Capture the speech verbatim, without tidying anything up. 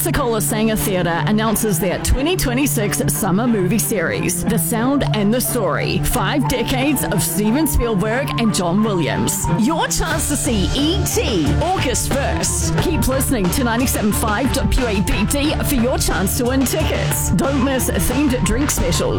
Pensacola Sanger Theatre announces their twenty twenty-six summer movie series, The Sound and the Story, Five Decades of Steven Spielberg and John Williams. Your chance to see E T August first. Keep listening to ninety-seven point five W A P T for your chance to win tickets. Don't miss themed drink specials.